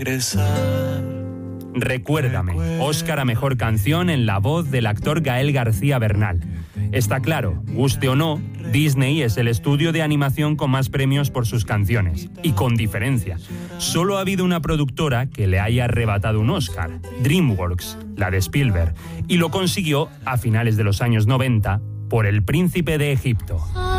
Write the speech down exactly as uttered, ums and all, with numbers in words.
Recuérdame, Oscar a Mejor Canción en la voz del actor Gael García Bernal. Está claro, guste o no, Disney es el estudio de animación con más premios por sus canciones. Y con diferencia. Solo ha habido una productora que le haya arrebatado un Oscar, DreamWorks, la de Spielberg, y lo consiguió a finales de los años noventa por El Príncipe de Egipto.